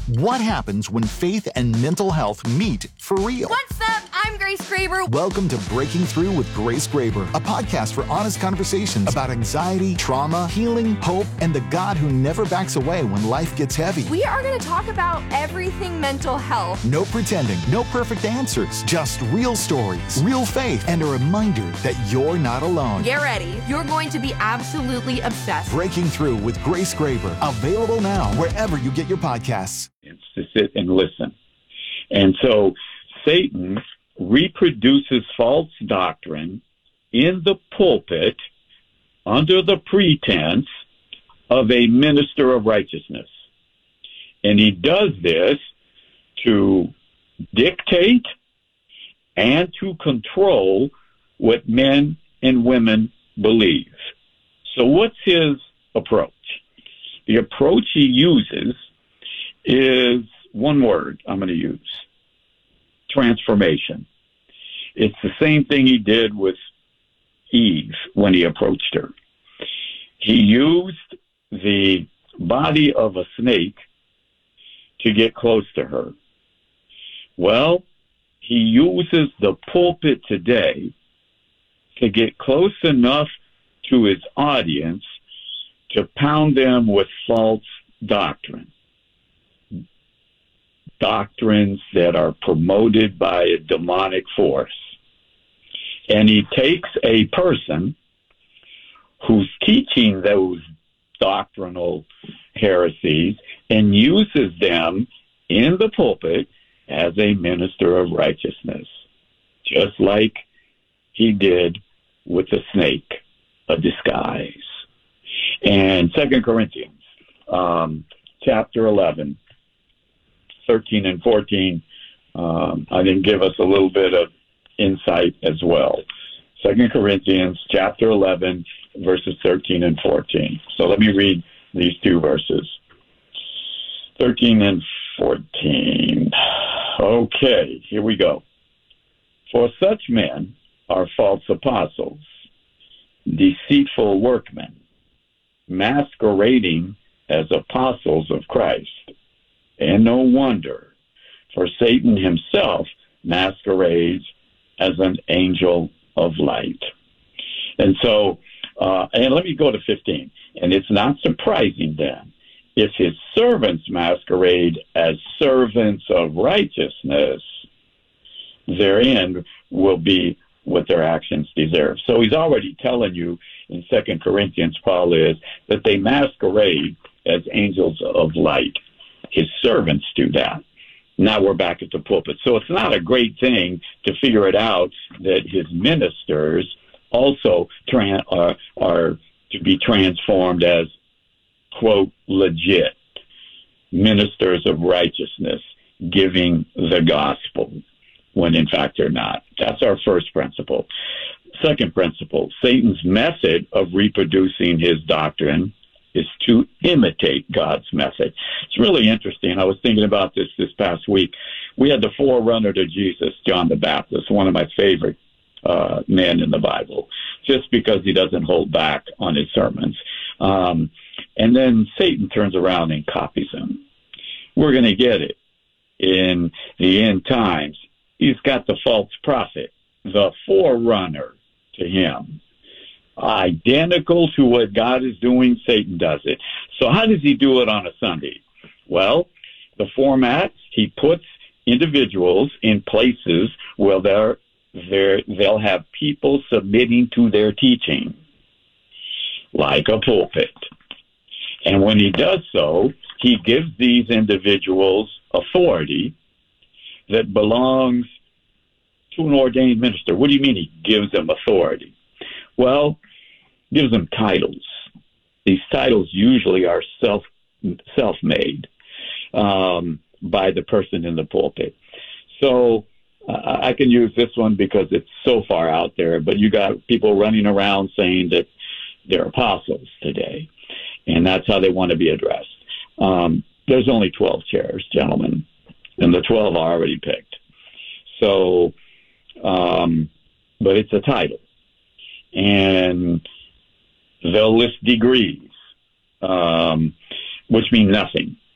What happens when faith and mental health meet for real? What's up? I'm Grace Graber. Welcome to Breaking Through with Grace Graber, a podcast for honest conversations about anxiety, trauma, healing, hope, and the God who never backs away when life gets heavy. We are going to talk about everything mental health. No pretending, no perfect answers, just real stories, real faith, and a reminder that you're not alone. Get ready. You're going to be absolutely obsessed. Breaking Through with Grace Graber, available now wherever you get your podcasts. It's to sit and listen. And so Satan reproduces false doctrine in the pulpit under the pretense of a minister of righteousness. And he does this to dictate and to control what men and women believe. So what's his approach? The approach he uses is one word I'm going to use: transformation. It's the same thing he did with Eve when he approached her. He used the body of a snake to get close to her. Well, he uses the pulpit today to get close enough to his audience to pound them with false doctrine. Doctrines that are promoted by a demonic force. And he takes a person who's teaching those doctrinal heresies and uses them in the pulpit as a minister of righteousness, just like he did with the snake, a disguise. And 2 Corinthians, chapter 11, 13 and 14, I think give us a little bit of insight as well. 2 Corinthians chapter 11, verses 13 and 14. So let me read these two verses. 13 and 14. Okay, here we go. For such men are false apostles, deceitful workmen, masquerading as apostles of Christ. And no wonder, for Satan himself masquerades as an angel of light. And so, and let me go to 15. And it's not surprising then, if his servants masquerade as servants of righteousness, their end will be what their actions deserve. So he's already telling you in 2 Corinthians, Paul is, that they masquerade as angels of light. His servants do that. Now we're back at the pulpit. So it's not a great thing to figure it out that his ministers also are to be transformed as, quote, legit ministers of righteousness, giving the gospel, when in fact they're not. That's our first principle. Second principle, Satan's method of reproducing his doctrine is to imitate God's method. It's really interesting. I was thinking about this past week. We had the forerunner to Jesus, John the Baptist, one of my favorite men in the Bible, just because he doesn't hold back on his sermons. And then Satan turns around and copies him. We're going to get it in the end times. He's got the false prophet, the forerunner to him. Identical to what God is doing, Satan does it. So how does he do it on a Sunday? Well, the format, he puts individuals in places where they'll have people submitting to their teaching, like a pulpit. And when he does so, he gives these individuals authority that belongs to an ordained minister. What do you mean he gives them authority? Well, gives them titles. These titles usually are self-made by the person in the pulpit. So I can use this one because it's so far out there, but you got people running around saying that they're apostles today, and that's how they want to be addressed. There's only 12 chairs, gentlemen, and the 12 are already picked. So, but it's a title. And they'll list degrees, which mean nothing.